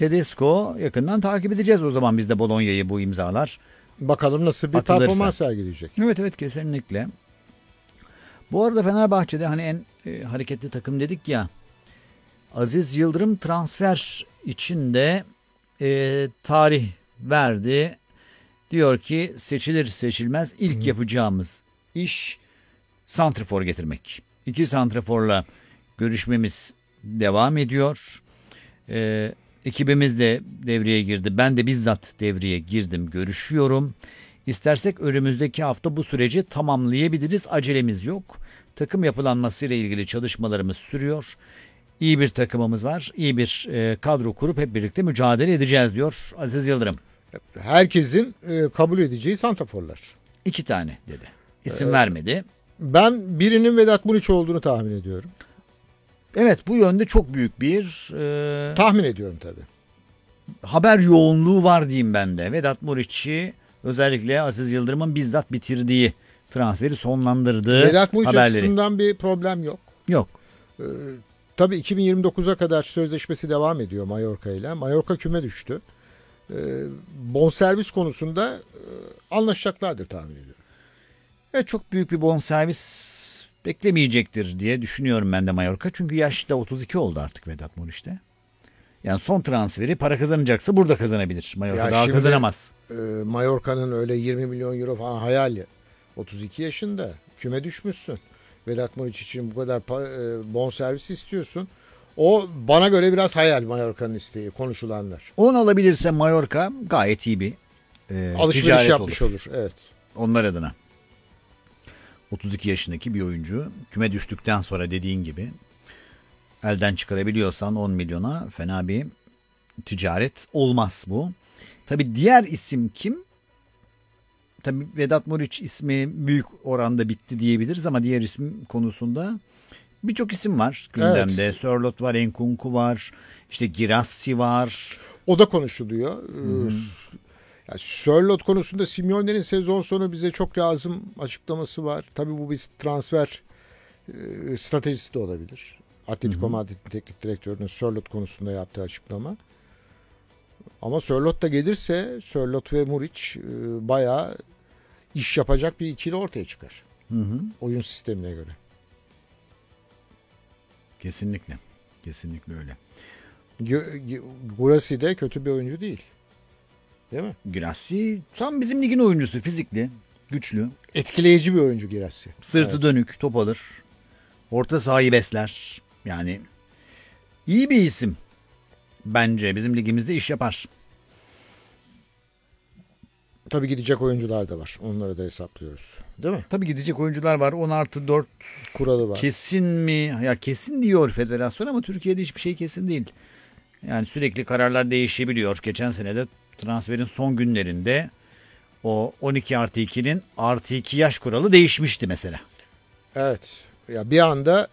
Tedesco yakından takip edeceğiz o zaman biz de Bologna'yı bu imzalar. Bakalım nasıl bir Atılırsa. performans sergileyecek. Evet kesinlikle. Bu arada Fenerbahçe'de hani en hareketli takım dedik ya. Aziz Yıldırım transfer için de tarih verdi. Diyor ki seçilir seçilmez ilk yapacağımız iş santrafor getirmek. 2 santraforla görüşmemiz devam ediyor. Ekibimiz de devreye girdi. Ben de bizzat devreye girdim. Görüşüyorum. İstersek önümüzdeki hafta bu süreci tamamlayabiliriz. Acelemiz yok. Takım yapılanmasıyla ilgili çalışmalarımız sürüyor. İyi bir takımımız var. İyi bir kadro kurup hep birlikte mücadele edeceğiz diyor Aziz Yıldırım. Herkesin kabul edeceği santraforlar. 2 tane dedi. İsim vermedi. Ben birinin Vedat Muriç olduğunu tahmin ediyorum. Evet bu yönde çok büyük bir Tahmin ediyorum tabii. haber yoğunluğu var diyeyim ben de. Vedat Muriç'i özellikle Aziz Yıldırım'ın bizzat bitirdiği transferi sonlandırdığı Vedat Muriç haberleri. açısından bir problem yok. Yok. Tabii 2029'a kadar sözleşmesi devam ediyor Mallorca ile. Mallorca küme düştü. Bonservis konusunda anlaşacaklardır tahmin ediyorum. Evet çok büyük bir bonservis beklemeyecektir diye düşünüyorum ben de Mallorca. Çünkü yaş da 32 oldu artık Vedat Muriç'te. Yani son transferi para kazanacaksa burada kazanabilir. Mallorca daha şimdi, kazanamaz. Mallorca'nın öyle 20 milyon euro falan hayali. 32 yaşında küme düşmüşsün. Vedat Muriç için bu kadar bonservis istiyorsun. O bana göre biraz hayal Mallorca'nın isteği konuşulanlar. 10 alabilirse Mallorca gayet iyi bir Alışveriş yapmış olur. Evet. Onlar adına. 32 yaşındaki bir oyuncu küme düştükten sonra dediğin gibi elden çıkarabiliyorsan 10 milyona fena bir ticaret olmaz bu. Tabii diğer isim kim? Tabii Vedat Muriç ismi büyük oranda bitti diyebiliriz ama diğer isim konusunda birçok isim var gündemde. Evet. Sörloth var, Enkunku var, işte Girassi var. O da konuşuluyor. Yani Sörloth konusunda Simeone'nin sezon sonu bize çok lazım açıklaması var. Tabii bu bir transfer stratejisi de olabilir. Atletico Madrid'in teknik direktörünün Sörloth konusunda yaptığı açıklama. Ama Sörloth da gelirse Sörloth ve Muriç bayağı iş yapacak bir ikili ortaya çıkar. Oyun sistemine göre. Kesinlikle. Kesinlikle öyle. Girassi de kötü bir oyuncu değil. Değil mi? Girassi tam bizim ligin oyuncusu. Fizikli, güçlü. Etkileyici bir oyuncu Girassi. Sırtı dönük, top alır. Orta sahayı besler. Yani iyi bir isim. Bence bizim ligimizde iş yapar. Tabii gidecek oyuncular da var. Onları da hesaplıyoruz. Değil mi? Tabii gidecek oyuncular var. 10+4 kuralı var. Kesin mi? Ya kesin diyor federasyon ama Türkiye'de hiçbir şey kesin değil. Yani sürekli kararlar değişebiliyor. Geçen sene de transferin son günlerinde o 12+2'nin +2 yaş kuralı değişmişti mesela. Evet. Ya bir anda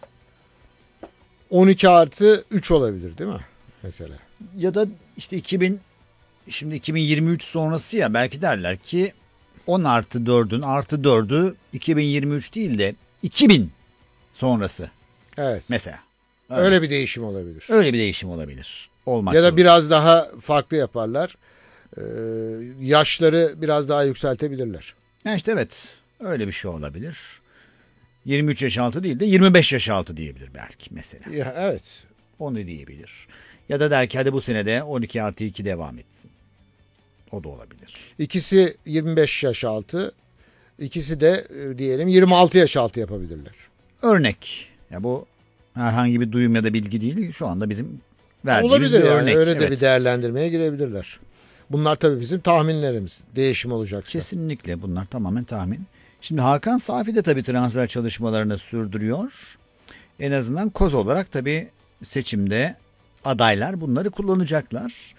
12+3 olabilir değil mi? Mesela. Ya da işte şimdi 2023 sonrası ya belki derler ki 10+4'ün +4'ü 2023 değil de 2000 sonrası. Evet. Mesela. Öyle bir değişim olabilir. Öyle bir değişim olabilir. Olmak ya da zorunda. biraz daha farklı yaparlar. Yaşları biraz daha yükseltebilirler. Ya işte evet. Öyle bir şey olabilir. 23 yaş altı değil de 25 yaş altı diyebilir belki mesela. Ya, evet. Onu diyebilir. Ya da der ki hadi bu senede 12+2 devam etsin. O da olabilir. İkisi 25 yaş altı. İkisi de diyelim 26 yaş altı yapabilirler. Örnek. Ya bu herhangi bir duyum ya da bilgi değil. Şu anda bizim verdiğimiz olabilir bir yani. örnek. Öyle de Evet. bir değerlendirmeye girebilirler. Bunlar tabii bizim tahminlerimiz. Değişim olacaksa. Kesinlikle bunlar tamamen tahmin. Şimdi Hakan Safi de tabii transfer çalışmalarını sürdürüyor. En azından koz olarak tabii seçimde adaylar bunları kullanacaklar.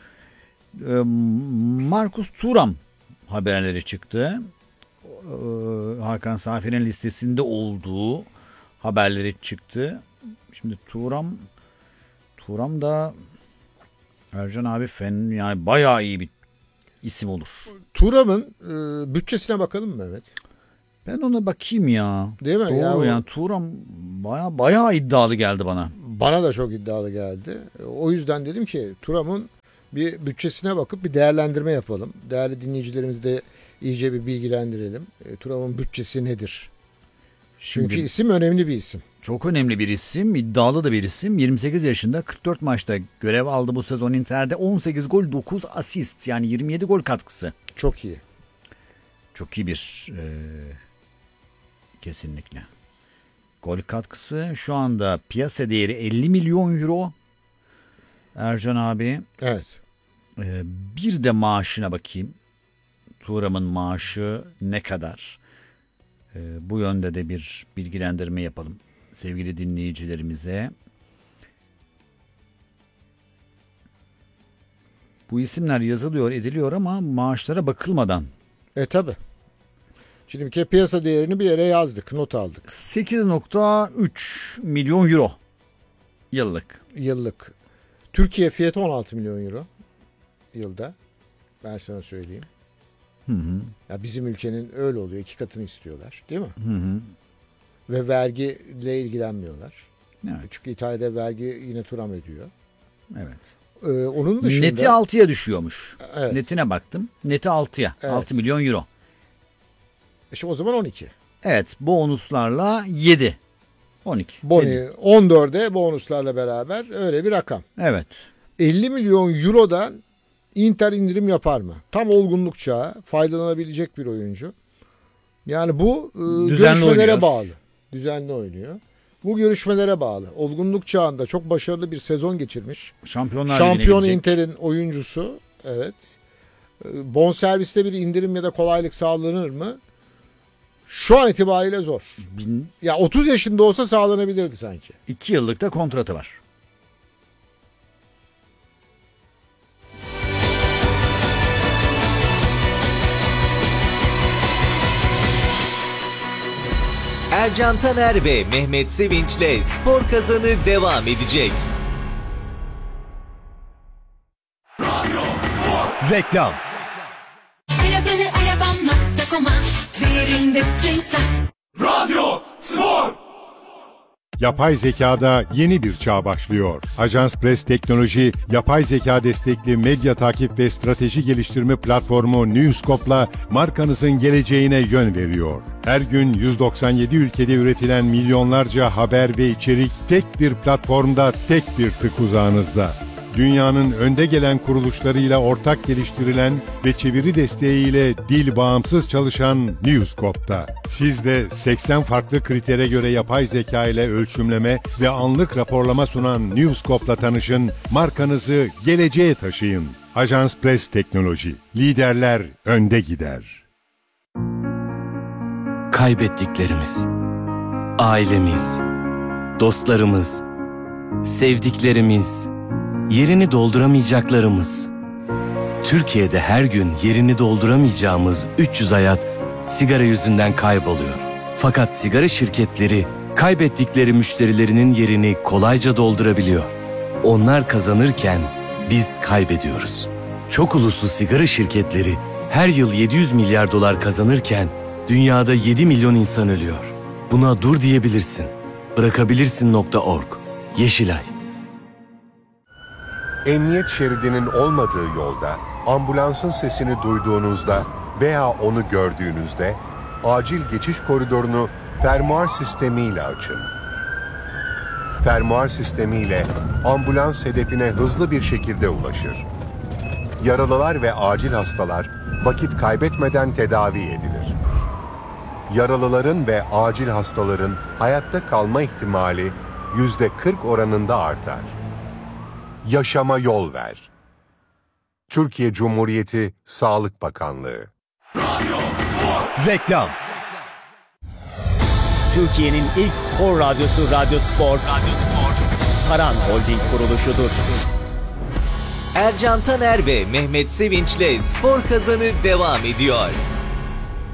Marcus Thuram haberleri çıktı. Hakan Safi'nin listesinde olduğu haberleri çıktı. Şimdi Thuram da Ercan abi yani bayağı iyi bir isim olur. Thuram'ın bütçesine bakalım mı Mehmet? Ben ona bakayım ya. Değil mi? Doğru ya yani Thuram bayağı iddialı geldi bana. Bana da çok iddialı geldi. O yüzden dedim ki Thuram'ın bir bütçesine bakıp bir değerlendirme yapalım. Değerli dinleyicilerimizi de iyice bir bilgilendirelim. TURAV'ın bütçesi nedir? Çünkü Şimdi, isim önemli bir isim. çok önemli bir isim, iddialı da bir isim. 28 yaşında, 44 maçta görev aldı bu sezon Inter'de. 18 gol, 9 asist, yani 27 gol katkısı. Çok iyi. Çok iyi bir kesinlikle. Gol katkısı şu anda piyasa değeri 50 milyon euro. Ercan abi. Evet. Bir de maaşına bakayım. Thuram'ın maaşı ne kadar? Bu yönde de bir bilgilendirme yapalım sevgili dinleyicilerimize. Bu isimler yazılıyor, ediliyor ama maaşlara bakılmadan. Tabi. Şimdi bir kere piyasa değerini bir yere yazdık, not aldık. 8.3 milyon euro yıllık. Yıllık. Türkiye fiyatı 16 milyon euro yılda. Ben sana söyleyeyim. Hı hı. Ya bizim ülkenin öyle oluyor. 2 katını istiyorlar, değil mi? Hı hı. Ve vergiyle ilgilenmiyorlar. Evet. Çünkü İtalya'da vergi yine Thuram ödüyor. Evet. Onun dışında... Neti 6'ya düşüyormuş. Evet. Netine baktım. Neti 6'ya. Evet. 6 milyon euro. İşte o zaman 12. Evet. Bonuslarla 7. 12. Boni 7. 14'e bonuslarla beraber öyle bir rakam. Evet. 50 milyon eurodan Inter indirim yapar mı? Tam olgunluk çağı, faydalanabilecek bir oyuncu. Yani bu görüşmelere oynuyor. bağlı. Düzenli oynuyor. Bu görüşmelere bağlı. Olgunluk çağında çok başarılı bir sezon geçirmiş. Şampiyon Inter'in oyuncusu. Evet. Bonserviste bir indirim ya da kolaylık sağlanır mı? Şu an itibariyle zor. Ya 30 yaşında olsa sağlanabilirdi sanki. 2 yıllık da kontratı var. Ercan Taner ve Mehmet Sevinç'le Spor Kazanı devam edecek. Reklam. Arabanı arabam.com'a değerinde sat. Radyo Spor. Yapay zekada yeni bir çağ başlıyor. Ajans Press Teknoloji, yapay zeka destekli medya takip ve strateji geliştirme platformu Newscope'la markanızın geleceğine yön veriyor. Her gün 197 ülkede üretilen milyonlarca haber ve içerik tek bir platformda, tek bir tık uzağınızda. Dünyanın önde gelen kuruluşlarıyla ortak geliştirilen ve çeviri desteğiyle dil bağımsız çalışan Newscope'da. Siz de 80 farklı kritere göre yapay zeka ile ölçümleme ve anlık raporlama sunan Newscope'la tanışın, markanızı geleceğe taşıyın. Ajans Press Teknoloji, liderler önde gider. Kaybettiklerimiz, ailemiz, dostlarımız, sevdiklerimiz, yerini dolduramayacaklarımız. Türkiye'de her gün yerini dolduramayacağımız 300 hayat sigara yüzünden kayboluyor. Fakat sigara şirketleri kaybettikleri müşterilerinin yerini kolayca doldurabiliyor. Onlar kazanırken biz kaybediyoruz. Çok uluslu sigara şirketleri her yıl 700 milyar dolar kazanırken dünyada 7 milyon insan ölüyor. Buna dur diyebilirsin. Bırakabilirsin.org. Yeşilay. Emniyet şeridinin olmadığı yolda, ambulansın sesini duyduğunuzda veya onu gördüğünüzde acil geçiş koridorunu fermuar sistemiyle açın. Fermuar sistemiyle ambulans hedefine hızlı bir şekilde ulaşır. Yaralılar ve acil hastalar vakit kaybetmeden tedavi edilir. Yaralıların ve acil hastaların hayatta kalma ihtimali %40 oranında artar. Yaşama yol ver. Türkiye Cumhuriyeti Sağlık Bakanlığı. Reklam. Türkiye'nin ilk spor radyosu Radyo Spor, Saran Holding kuruluşudur. Ercan Taner ve Mehmet Sevinç'le Spor Kazanı devam ediyor.